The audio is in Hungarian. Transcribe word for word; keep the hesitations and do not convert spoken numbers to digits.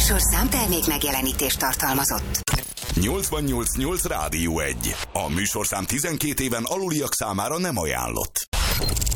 műsorszám termék megjelenítést tartalmazott. nyolcvannyolc nyolc Rádió egy. A műsorszám tizenkét éven aluliak számára nem ajánlott.